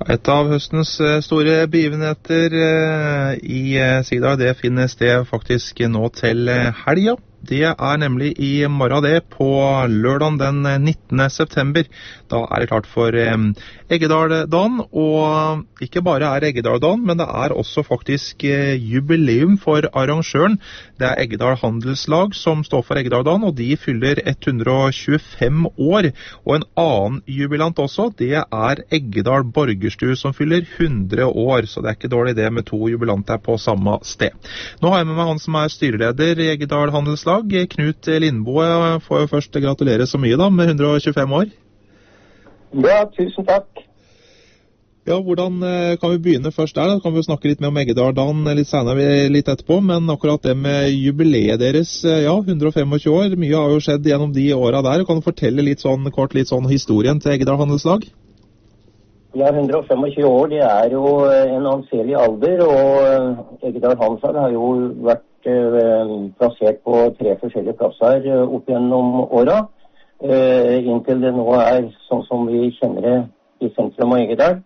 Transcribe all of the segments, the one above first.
Et av høstens store begivenheter i Sigdal, det finner sted faktisk nå til helga. Det er nemlig i morgen det, på lørdagen den 19. september. Da er det klart for Eggedal-dagen, og ikke bare er Eggedal-dagen, men det er også faktisk jubileum for arrangøren. Det er Eggedal Handelslag som står for Eggedal-dagen, og de fyller 125 år. Og en annen jubilant også, det er Eggedal Borgerstue som fyller 100 år, så det er ikke dårlig det med to jubilanter på samme sted. Nå har jeg med meg han som er styreleder i Eggedal Handelslag, Knut Lindboe. Får jo først gratulere så mye da, med 125 år. Ja, tusen takk. Ja, hvordan kan vi begynne først der? Da kan vi snakke litt mer om Eggedal-dagen litt senere, litt etterpå, men akkurat det med jubileet deres, ja, 125 år, mye har jo skjedd gjennom de årene der. Kan du fortelle litt sånn kort historien til Eggedal Handelslag? Ja, 125 år, det er jo en anselig alder, og Eggedal Handelslag har jo vært plassert på 3 forskjellige plasser opp gjennom åra, inntil det nå er sånn som vi kjenner det i sentrum av Eggedal.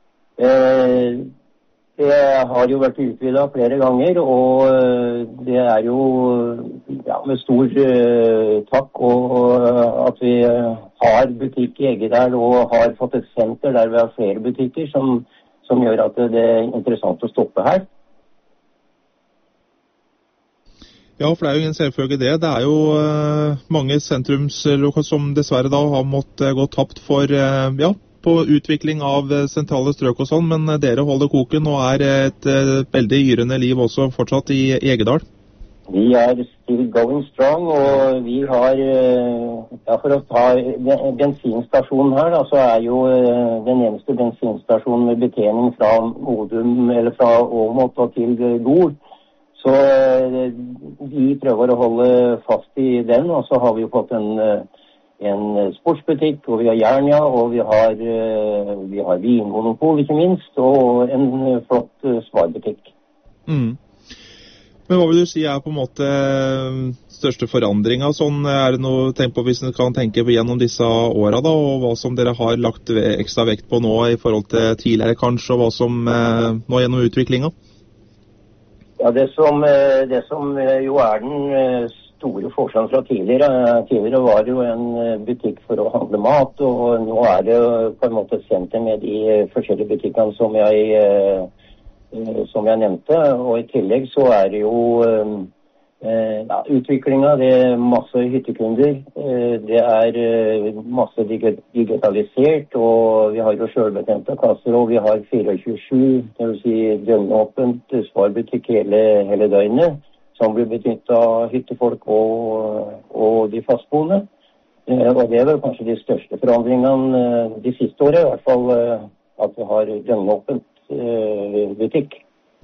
Det har jo vært utvidet flere ganger, og det er jo med stor takk og at vi har butikk i Eggedal og har fått et senter der vi har flere butikker som gjør at det er interessant å stoppe her. Ja, for det er jo ingen selvfølge det. Det er jo mange sentrumslokaler som dessverre da har måttet gå tapt for, på utvikling av sentrale strøk og sånn, men dere holder koken og er et veldig yrende liv også fortsatt i Eggedal. Vi er still going strong, og vi har, for å ta bensinstasjonen her, da, så er jo den eneste bensinstasjonen med betjening fra Modum, eller fra Åmot og til Gol. Så vi prøver å holde fast i den, og så har vi jo fått en sportsbutikk, og vi har Jernia, og vi har vinmonopol, ikke minst, og en flott svarbutikk. Men hva vil du si er på en måte største forandringa? Sånn, er det noe tenk på hvis du kan tenke på gjennom disse åra, da, og hva som dere har lagt ekstra vekt på nå i forhold til tidligere kanskje, og hva som nå gjennom utviklinga? Ja, det som jo er den store forskjellen fra tidligere. Tidligere var det jo en butikk for å handle mat, og nå er det på en måte et senter med de forskjellige butikkene som jeg nevnte. Og i tillegg så er det jo utviklingen, det er masse hyttekunder, det er masse digitalisert, og vi har jo selvbetjente kasser, og vi har 24/7, det vil si døgnåpent svarbutikk hele døgnet, som blir benyttet av hyttefolk og de fastboende. Og det er vel kanskje de største forandringene de siste årene, i hvert fall at vi har døgnåpent butikk.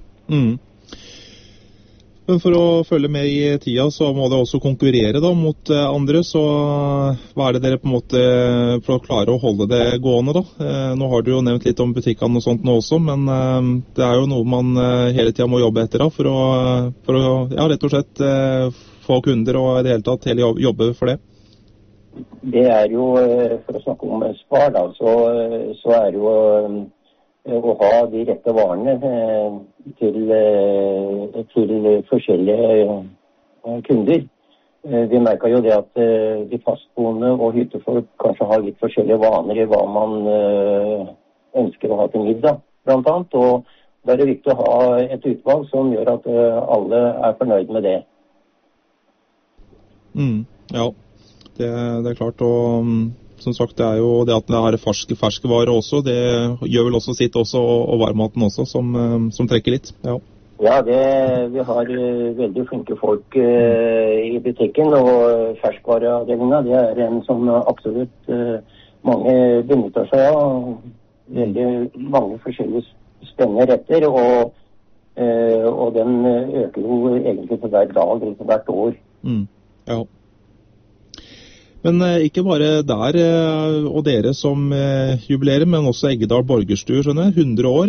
Men for å følge med i tida, så må det også konkurrere da mot andre, så hva er det dere på en måte for å klare å holde det gående da? Nå har du jo nevnt litt om butikkene og sånt nå også, men det er jo noe man hele tida må jobbe etter da, for å rett og slett få kunder og i det hele tatt hele jobbe for det. Det er jo, for å snakke om spar da, så er jo å ha de rette varene til forskjellige kunder. Vi merker jo det at de fastboende og hyttefolk kanskje har litt forskjellige vaner i hva man ønsker å ha til middag, blant annet. Og da er det viktig å ha et utvalg som gjør at alle er fornøyd med det. Ja, det er klart, og som sagt, det er jo det at det er ferskevare også, det gjør vel også sitt også, og varmaten også, som trekker litt. Ja, vi har veldig flinke folk i butikken, og ferskvareavdelingen, det er en som absolutt mange benytter seg av. Veldig mange forskjellige spennende retter, og den øker jo egentlig for hver dag eller for hvert år. Ja. Men ikke bare der og dere som jubilerer, men også Eggedal Borgerstue, skjønner jeg. 100 år,